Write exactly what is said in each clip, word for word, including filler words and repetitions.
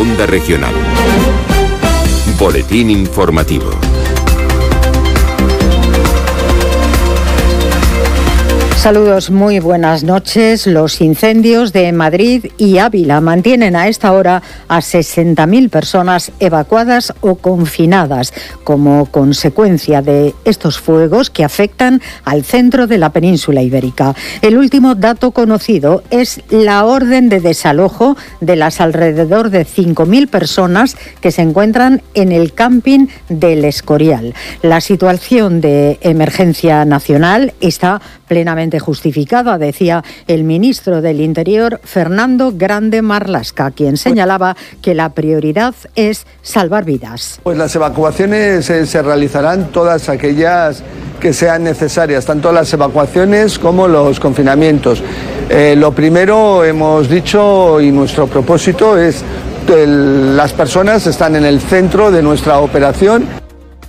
Onda Regional. Boletín informativo. Saludos, muy buenas noches. Los incendios de Madrid y Ávila mantienen a esta hora a sesenta mil personas evacuadas o confinadas como consecuencia de estos fuegos que afectan al centro de la península ibérica. El último dato conocido es la orden de desalojo de las alrededor de cinco mil personas que se encuentran en el camping del Escorial. La situación de emergencia nacional está plenamente justificada, decía el ministro del Interior, Fernando Grande Marlaska, quien señalaba que la prioridad es salvar vidas. Pues las evacuaciones eh, se realizarán todas aquellas que sean necesarias, tanto las evacuaciones como los confinamientos. Eh, lo primero, hemos dicho, y nuestro propósito es que las personas están en el centro de nuestra operación.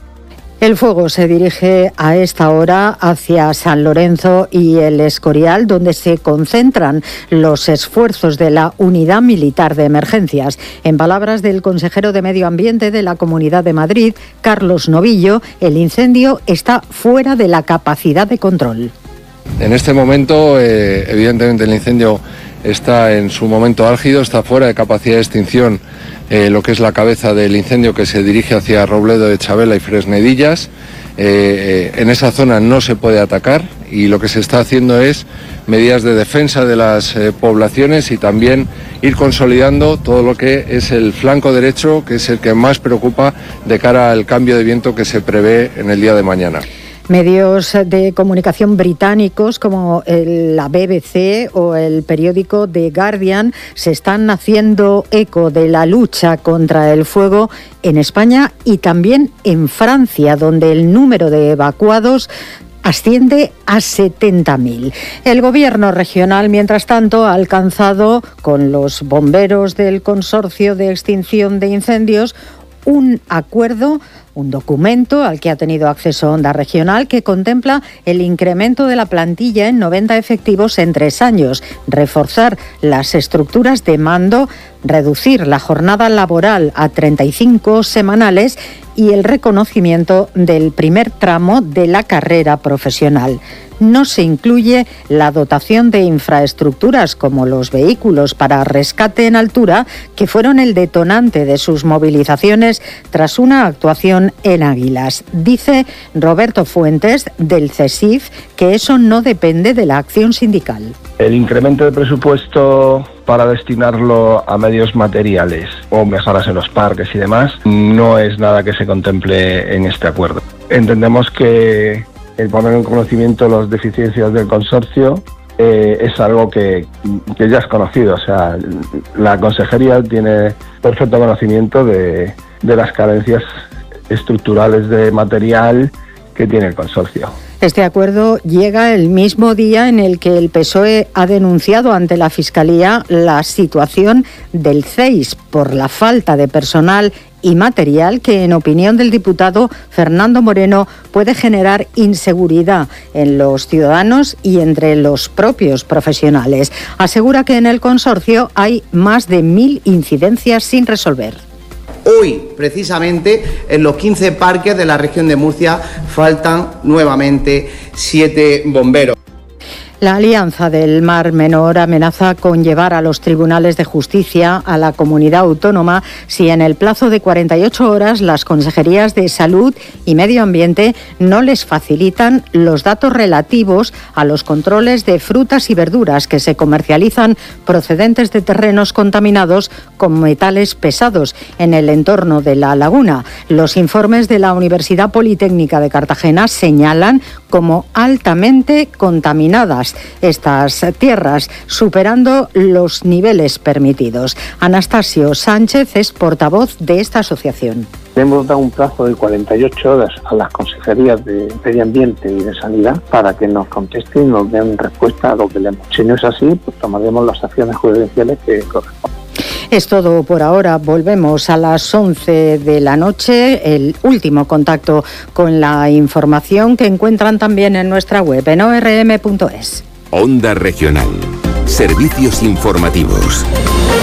El fuego se dirige a esta hora hacia San Lorenzo y el Escorial, donde se concentran los esfuerzos de la Unidad Militar de Emergencias. En palabras del consejero de Medio Ambiente de la Comunidad de Madrid, Carlos Novillo, el incendio está fuera de la capacidad de control. En este momento, eh, evidentemente, el incendio está en su momento álgido, está fuera de capacidad de extinción. Eh, lo que es la cabeza del incendio que se dirige hacia Robledo de Chabela y Fresnedillas. Eh, eh, en esa zona no se puede atacar y lo que se está haciendo es medidas de defensa de las eh, poblaciones y también ir consolidando todo lo que es el flanco derecho, que es el que más preocupa de cara al cambio de viento que se prevé en el día de mañana. Medios de comunicación británicos como el, la B B C o el periódico The Guardian se están haciendo eco de la lucha contra el fuego en España y también en Francia, donde el número de evacuados asciende a setenta mil. El gobierno regional, mientras tanto, ha alcanzado con los bomberos del Consorcio de Extinción de Incendios un acuerdo, un documento al que ha tenido acceso Onda Regional que contempla el incremento de la plantilla en noventa efectivos en tres años, reforzar las estructuras de mando, reducir la jornada laboral a treinta y cinco semanales y el reconocimiento del primer tramo de la carrera profesional. No se incluye la dotación de infraestructuras como los vehículos para rescate en altura, que fueron el detonante de sus movilizaciones tras una actuación en Águilas. Dice Roberto Fuentes, del CESIF, que eso no depende de la acción sindical. El incremento de presupuesto para destinarlo a medios materiales o mejoras en los parques y demás no es nada que se contemple en este acuerdo. Entendemos que el poner en conocimiento las deficiencias del consorcio eh, es algo que, que ya es conocido. O sea, la consejería tiene perfecto conocimiento de, de las carencias estructurales de material que tiene el consorcio. Este acuerdo llega el mismo día en el que el P S O E ha denunciado ante la Fiscalía la situación del C E I S por la falta de personal y material que, en opinión del diputado Fernando Moreno, puede generar inseguridad en los ciudadanos y entre los propios profesionales. Asegura que en el consorcio hay más de mil incidencias sin resolver. Hoy, precisamente, en los quince parques de la región de Murcia faltan nuevamente siete bomberos. La Alianza del Mar Menor amenaza con llevar a los tribunales de justicia a la comunidad autónoma si en el plazo de cuarenta y ocho horas las consejerías de Salud y Medio Ambiente no les facilitan los datos relativos a los controles de frutas y verduras que se comercializan procedentes de terrenos contaminados con metales pesados en el entorno de la laguna. Los informes de la Universidad Politécnica de Cartagena señalan como altamente contaminadas estas tierras, superando los niveles permitidos. Anastasio Sánchez es portavoz de esta asociación. Hemos dado un plazo de cuarenta y ocho horas a las consejerías de Medio Ambiente y de Sanidad para que nos contesten y nos den respuesta a lo que leemos. Si no es así, pues tomaremos las acciones judiciales que corresponden. Es todo por ahora. Volvemos a las once de la noche. El último contacto con la información que encuentran también en nuestra web en o r m punto es. Onda Regional. Servicios informativos.